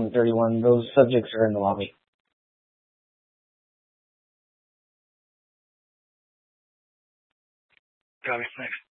3131. Those subjects are in the lobby. Copy. Thanks.